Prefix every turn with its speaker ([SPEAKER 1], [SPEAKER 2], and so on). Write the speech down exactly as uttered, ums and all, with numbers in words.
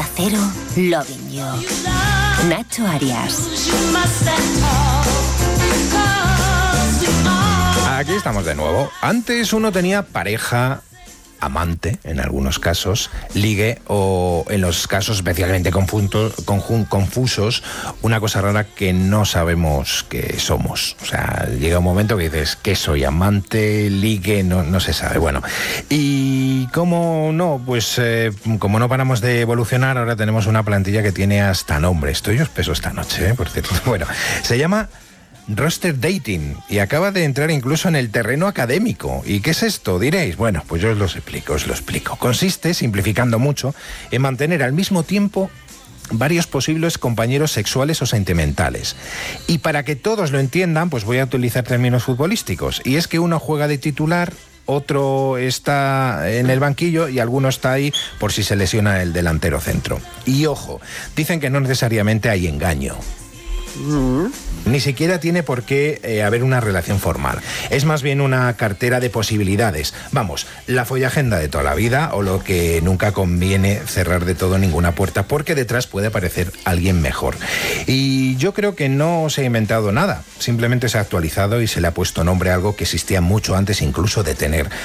[SPEAKER 1] Onda Cero, Loving You. Nacho Arias.
[SPEAKER 2] Aquí estamos de nuevo. Antes uno tenía pareja, amante, en algunos casos, ligue o, en los casos especialmente confuntos, conjun, confusos, una cosa rara que no sabemos qué somos. O sea, llega un momento que dices, ¿qué soy? ¿Amante? ¿Ligue? No, no se sabe. Bueno, y como no, pues eh, como no paramos de evolucionar, ahora tenemos una plantilla que tiene hasta nombre. Estoy espeso esta noche, ¿eh? Por cierto. Bueno, se llama Roster Dating y acaba de entrar incluso en el terreno académico. ¿Y qué es esto? Diréis. Bueno, pues yo os lo explico, os lo explico. Consiste, simplificando mucho, en mantener al mismo tiempo varios posibles compañeros sexuales o sentimentales. Y para que todos lo entiendan, pues voy a utilizar términos futbolísticos. Y es que uno juega de titular, otro está en el banquillo y alguno está ahí por si se lesiona el delantero centro. Y ojo, dicen que no necesariamente hay engaño. Ni siquiera tiene por qué eh, haber una relación formal. Es más bien una cartera de posibilidades. Vamos, la follagenda de toda la vida, o lo que nunca conviene cerrar de todo ninguna puerta, porque detrás puede aparecer alguien mejor. Y yo creo que no se ha inventado nada. Simplemente se ha actualizado y se le ha puesto nombre a algo que existía mucho antes incluso de tener